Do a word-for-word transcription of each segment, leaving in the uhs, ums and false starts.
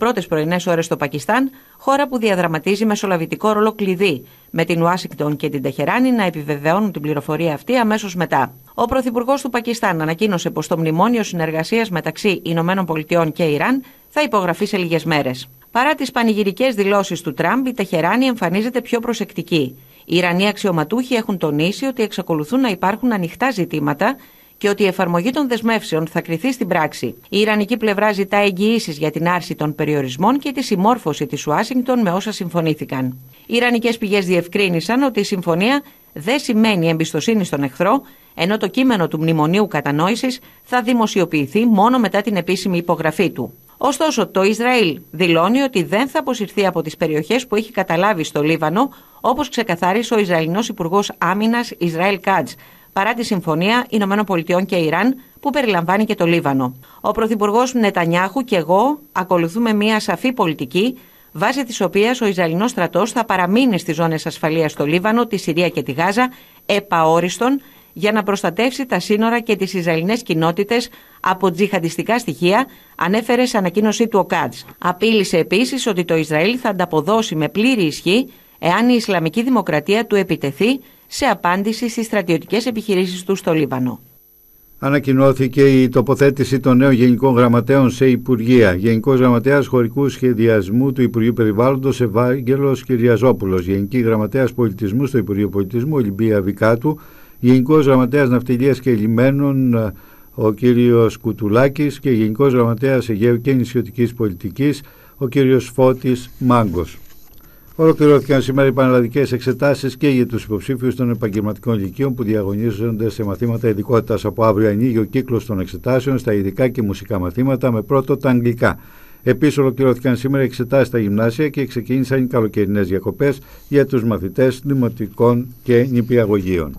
πρώτες πρωινές ώρες στο Πακιστάν, χώρα που διαδραματίζει μεσολαβητικό ρόλο κλειδί, με την Ουάσιγκτον και την Τεχεράνη να επιβεβαιώνουν την πληροφορία αυτή αμέσως μετά. Ο Πρωθυπουργός του Πακιστάν ανακοίνωσε πως το μνημόνιο συνεργασίας μεταξύ Ηνωμένων Πολιτειών και Ιράν θα υπογραφεί σε λίγες μέρες. Παρά τις πανηγυρικές δηλώσεις του Τραμπ, η Τεχεράνη εμφανίζεται πιο προσεκτική. Οι Ιρανοί αξιωματούχοι έχουν τονίσει ότι εξακολουθούν να υπάρχουν ανοιχτά ζητήματα και ότι η εφαρμογή των δεσμεύσεων θα κριθεί στην πράξη. Η Ιρανική πλευρά ζητά εγγυήσεις για την άρση των περιορισμών και τη συμμόρφωση της Ουάσιγκτον με όσα συμφωνήθηκαν. Οι Ιρανικές πηγές διευκρίνησαν ότι η συμφωνία δεν σημαίνει εμπιστοσύνη στον εχθρό, ενώ το κείμενο του Μνημονίου Κατανόησης θα δημοσιοποιηθεί μόνο μετά την επίσημη υπογραφή του. Ωστόσο, το Ισραήλ δηλώνει ότι δεν θα αποσυρθεί από τις περιοχές που έχει καταλάβει στο Λίβανο, όπως ξεκαθάρισε ο Ισραηλινός Υπουργός Άμυνας Ισραήλ Κάτζ, παρά τη συμφωνία Ηνωμένων Πολιτειών και Ιράν που περιλαμβάνει και το Λίβανο. Ο Πρωθυπουργός Νετανιάχου και εγώ ακολουθούμε μια σαφή πολιτική, βάσει της οποίας ο Ισραηλινός στρατός θα παραμείνει στις ζώνες ασφαλείας στο Λίβανο, τη Συρία και τη Γάζα, επαόριστον, για να προστατεύσει τα σύνορα και τις Ισραηλινές κοινότητες από τζιχαντιστικά στοιχεία, ανέφερε σε ανακοίνωσή του ο Κάτζ. Απείλησε επίσης ότι το Ισραήλ θα ανταποδώσει με πλήρη ισχύ εάν η Ισλαμική Δημοκρατία του επιτεθεί σε απάντηση στις στρατιωτικές επιχειρήσεις του στο Λίβανο. Ανακοινώθηκε η τοποθέτηση των νέων Γενικών Γραμματέων σε Υπουργεία. Γενικός Γραμματέας Χωρικού Σχεδιασμού του Υπουργείου Περιβάλλοντος Ευάγγελος Κυριαζόπουλος. Γενική Γραμματέας Πολιτισμού στο Υπουργείο Πολιτισμού Ολυμπία Βικάτου. Γενικός Γραμματέας Ναυτιλίας και Λιμένων ο κύριος Κουτουλάκης και Γενικός Γραμματέας Αιγαίου και Νησιωτικής Πολιτικής ο κύριος Φώτης Μάγκος. Ολοκληρώθηκαν σήμερα οι πανελλαδικές εξετάσεις και για τους υποψήφιους των επαγγελματικών λυκείων που διαγωνίζονται σε μαθήματα ειδικότητας. Από αύριο ανοίγει ο κύκλος των εξετάσεων στα ειδικά και μουσικά μαθήματα με πρώτο τα αγγλικά. Επίσης, ολοκληρώθηκαν σήμερα οι εξετάσεις στα γυμνάσια και ξεκίνησαν οι καλοκαιρινές διακοπές για τους μαθητές δημοτικών και νηπιαγωγείων.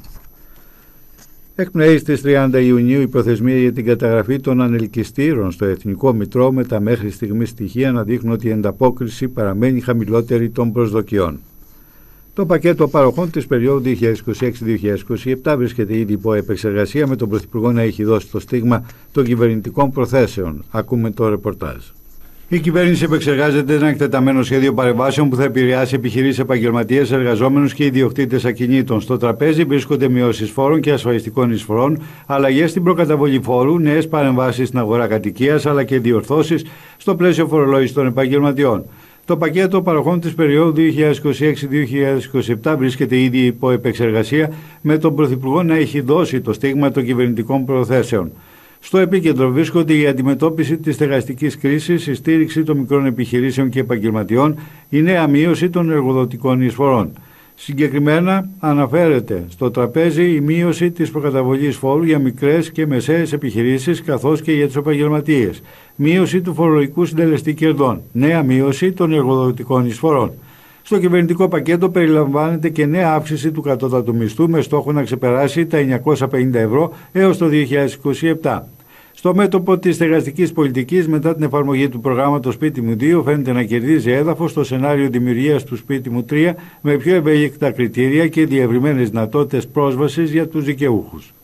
Εκπνέει στις τριάντα Ιουνίου η προθεσμία για την καταγραφή των ανελκυστήρων στο Εθνικό Μητρό, με τα μέχρι στιγμής στοιχεία να δείχνουν ότι η ανταπόκριση παραμένει χαμηλότερη των προσδοκιών. Το πακέτο παροχών της περίοδου δύο χιλιάδες είκοσι έξι με δύο χιλιάδες είκοσι επτά βρίσκεται ήδη υπό επεξεργασία, με τον Πρωθυπουργό να έχει δώσει το στίγμα των κυβερνητικών προθέσεων. Ακούμε το ρεπορτάζ. Η κυβέρνηση επεξεργάζεται ένα εκτεταμένο σχέδιο παρεμβάσεων που θα επηρεάσει επιχειρήσεις, επαγγελματίες, εργαζόμενους και ιδιοκτήτες ακινήτων. Στο τραπέζι βρίσκονται μειώσεις φόρων και ασφαλιστικών εισφορών, αλλαγές στην προκαταβολή φόρου, νέες παρεμβάσεις στην αγορά κατοικίας αλλά και διορθώσεις στο πλαίσιο φορολόγησης των επαγγελματιών. Το πακέτο παροχών της περίοδου δύο χιλιάδες είκοσι έξι με δύο χιλιάδες είκοσι επτά βρίσκεται ήδη υπό επεξεργασία, με τον Πρωθυπουργό να έχει δώσει το στίγμα των κυβερνητικών προθέσεων. Στο επίκεντρο βρίσκονται η αντιμετώπιση της στεγαστικής κρίσης, η στήριξη των μικρών επιχειρήσεων και επαγγελματιών, η νέα μείωση των εργοδοτικών εισφορών. Συγκεκριμένα αναφέρεται στο τραπέζι η μείωση της προκαταβολής φόρου για μικρές και μεσαίες επιχειρήσεις καθώς και για τους επαγγελματίες, μείωση του φορολογικού συντελεστή κερδών, νέα μείωση των εργοδοτικών εισφορών. Στο κυβερνητικό πακέτο περιλαμβάνεται και νέα αύξηση του κατώτατου μισθού με στόχο να ξεπεράσει τα εννιακόσια πενήντα ευρώ έως το δύο χιλιάδες είκοσι επτά. Στο μέτωπο της στεγαστικής πολιτικής, μετά την εφαρμογή του προγράμματος Σπίτι μου δύο, φαίνεται να κερδίζει έδαφος στο σενάριο δημιουργίας του Σπίτι μου τρία με πιο ευέλικτα κριτήρια και διευρυμένες δυνατότητες πρόσβασης για τους δικαιούχους.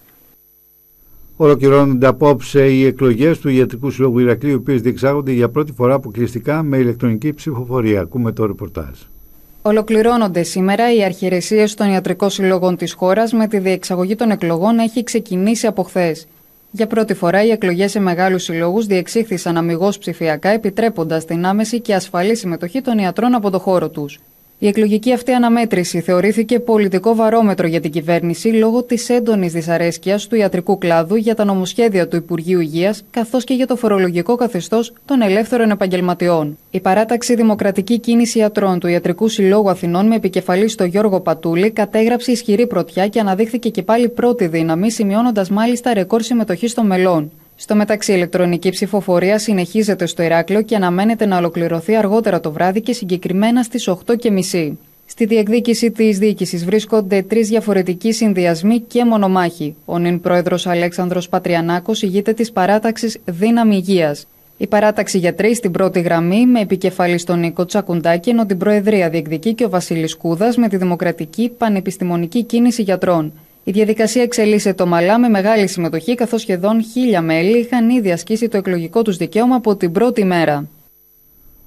Ολοκληρώνονται απόψε οι εκλογές του Ιατρικού Συλλόγου Ηρακλείου, οι οποίες διεξάγονται για πρώτη φορά αποκλειστικά με ηλεκτρονική ψηφοφορία. Ακούμε το ρεπορτάζ. Ολοκληρώνονται σήμερα οι αρχιερεσίες των ιατρικών συλλόγων της χώρας, με τη διεξαγωγή των εκλογών να έχει ξεκινήσει από χθες. Για πρώτη φορά, οι εκλογές σε μεγάλους συλλόγους διεξήχθησαν αμιγώς ψηφιακά, επιτρέποντας την άμεση και ασφαλή συμμετοχή των ιατρών από το χώρο τους. Η εκλογική αυτή αναμέτρηση θεωρήθηκε πολιτικό βαρόμετρο για την κυβέρνηση λόγω της έντονης δυσαρέσκειας του ιατρικού κλάδου για τα νομοσχέδια του Υπουργείου Υγείας, καθώς και για το φορολογικό καθεστώς των ελεύθερων επαγγελματιών. Η παράταξη Δημοκρατική Κίνηση Ιατρών του Ιατρικού Συλλόγου Αθηνών, με επικεφαλή στο Γιώργο Πατούλη, κατέγραψε ισχυρή πρωτιά και αναδείχθηκε και πάλι πρώτη δύναμη, σημειώνοντας μάλιστα ρεκόρ συμμετοχής των μελών. Στο μεταξύ, η ηλεκτρονική ψηφοφορία συνεχίζεται στο Ηράκλειο και αναμένεται να ολοκληρωθεί αργότερα το βράδυ και συγκεκριμένα στις οκτώ και μισή. Στη διεκδίκηση της διοίκησης βρίσκονται τρεις διαφορετικοί συνδυασμοί και μονομάχοι. Ο νυν πρόεδρος Αλέξανδρος Πατριανάκος ηγείται της παράταξης Δύναμη Υγείας. Η παράταξη γιατροί στην πρώτη γραμμή, με επικεφαλή στον Νίκο Τσακουντάκη, ενώ την προεδρία διεκδικεί και ο Βασίλης Κούδας με τη Δημοκρατική Πανεπιστημονική Κίνηση Γιατρών. Η διαδικασία εξελίσσεται ομαλά, με μεγάλη συμμετοχή, καθώς σχεδόν χίλια μέλη είχαν ήδη ασκήσει το εκλογικό τους δικαίωμα από την πρώτη μέρα.